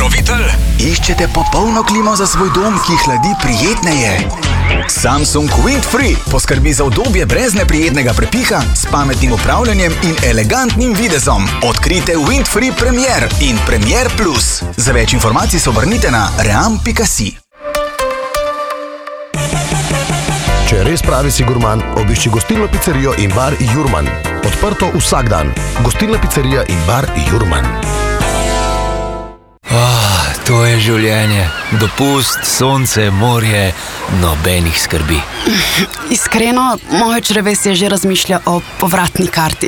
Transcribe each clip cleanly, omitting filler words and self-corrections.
Pokrovitelj? Iščete popolno klimo za svoj dom, ki hladi prijetneje? Samsung Windfree poskrbi za udobje brez neprijetnega prepiha, s pametnim upravljanjem in elegantnim videzom. Odkrite Windfree Premier in Premier Plus. Za več informacij se obrnite na ream.si. Če res pravi si gurman, obišči gostilno pizzerijo in bar Jurman. Odprto vsak dan. Gostilna pizzerija in bar Jurman. To je življenje. Dopust, sonce, morje, nobenih skrbi. Iskreno, moje črevesje že razmišlja o povratni karti.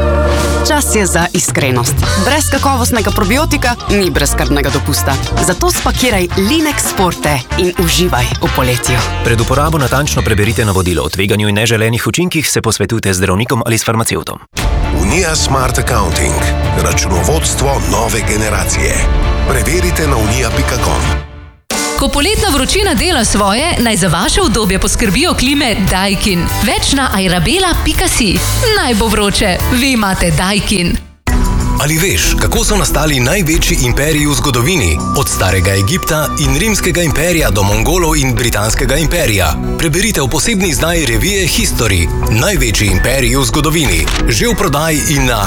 Čas je za iskrenost. Brez kakovostnega probiotika ni brezskrbnega dopusta. Zato spakiraj Linex Forte in uživaj v poletju. Pred uporabo natančno preberite navodilo o tveganju in neželenih učinkih, se posvetujte z zdravnikom ali s farmacevtom. Unija Smart Accounting. Računovodstvo nove generacije. Preverite na unija.com. Ko poletna vročina dela svoje, naj za vaše udobje poskrbijo klime Daikin. Več na airabela.si. Naj bo vroče, vi imate Daikin. Ali veš, kako so nastali največji imperiji v zgodovini? Od starega Egipta in rimskega imperija do Mongolov in britanskega imperija. Preberite v posebni izdaji revije History. Največji imperiji v zgodovini. Že v prodaji in na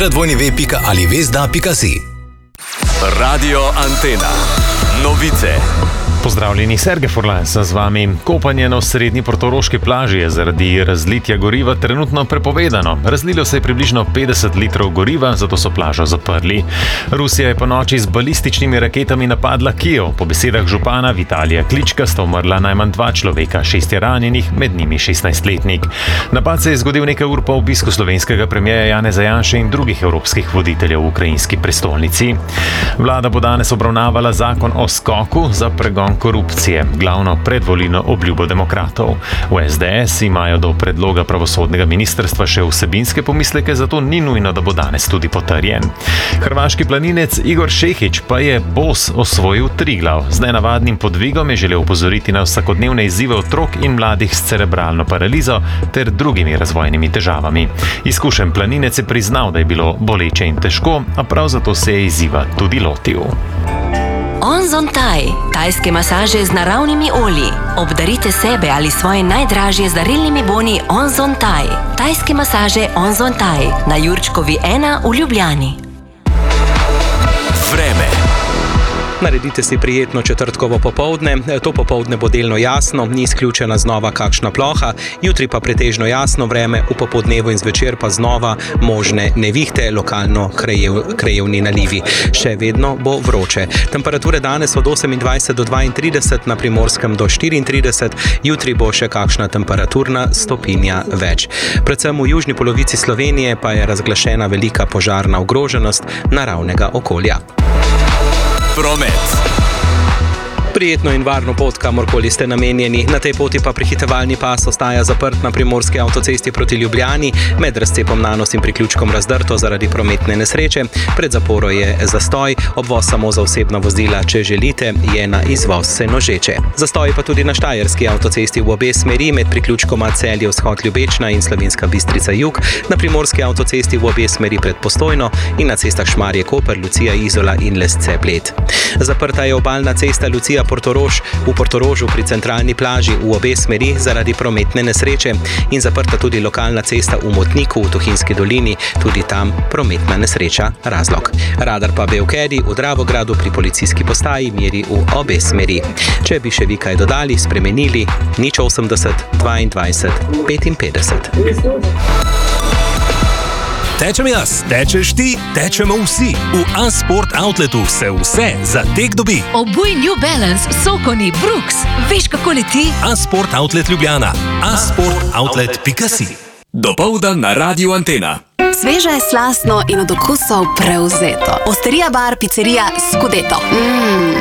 www.alivesda.si. Radio Antena. Novice. Pozdravljeni, Sergej Furlan sem z vami. Kopanje na osrednji portoroški plaži je zaradi razlitja goriva trenutno prepovedano. Razlilo se je približno 50 litrov goriva, zato so plažo zaprli. Rusija je ponoči z balističnimi raketami napadla Kijev. Po besedah župana Vitalija Klička sta umrla najmanj 2 človeka, 6 je ranjenih, med njimi 16-letnik. Napad se je zgodil nekaj ur po obisku slovenskega premierja Janeza Janše in drugih evropskih voditeljev v ukrajinski prestolnici. Vlada bo danes obravnavala zakon o skoku za pregon korupcije, glavno predvolilno obljubo demokratov. V SDS imajo do predloga pravosodnega ministrstva še vsebinske pomisleke, zato ni nujno, da bo danes tudi potrjen. Hrvaški planinec Igor Šehić pa je bos osvojil Triglav. Z nenavadnim podvigom je želel opozoriti na vsakodnevne izzive otrok in mladih s cerebralno paralizo ter drugimi razvojnimi težavami. Izkušen planinec je priznal, da je bilo boleče in težko, a prav zato se je izziva tudi lotil. Onzon Thai. Tajske masaže z naravnimi olji. Obdarite sebe ali svoje najdražje z darilnimi boni Onzon Thai. Tajske masaže Onzon Thai na Jurčkovi 1 v Ljubljani. Vreme. Naredite si prijetno četrtkovo popoldne. To popoldne bo delno jasno, ni izključena znova kakšna ploha. Jutri pa pretežno jasno vreme, v popoldnevu in zvečer pa znova možne nevihte, lokalno krajevni nalivi. Še vedno bo vroče. Temperature danes od 28 do 32, na Primorskem do 34, jutri bo še kakšna temperaturna stopinja več. Predvsem v južni polovici Slovenije pa je razglašena velika požarna ogroženost naravnega okolja. Promet. Prijetno in varno pot, kamorkoli ste namenjeni. Na tej poti pa prehitevalni pas ostaja zaprt na Primorski avtocesti proti Ljubljani, med razcepom Nanos in priključkom razdrto zaradi prometne nesreče. Pred zaporo je zastoj, obvoz samo za osebna vozila, če želite, je na izvoz Senožeče. Zastoj pa tudi na Štajerski avtocesti v obe smeri med priključkoma Celje vzhod Ljubečna in Slovenska Bistrica jug, na Primorski avtocesti v obe smeri pred Postojno in na cestah Šmarje Koper, Lucija Izola in Lesce Bled. Zaprta je obalna cesta Lucija Portorož v Portorožu pri centralni plaži v obe smeri zaradi prometne nesreče in zaprta tudi lokalna cesta v Motniku v Tuhinjski dolini, tudi tam prometna nesreča razlog. Radar pa Bevkedi v Dravogradu pri policijski postaji meri v obe smeri. Če bi še vi kaj dodali, spremenili, 080 22 55. Tečem jaz, tečeš ti, tečemo vsi. V A-Sport Outletu se vse za tek dobi. Obuj New Balance, Sokoni, Brooks. Veš, kako leti? A-Sport Outlet Ljubljana. A-sportoutlet.si. Dopoldan na Radio Antena. Sveže, slastno in od okusov prevzeto. Osterija bar, pizzerija Scudetto.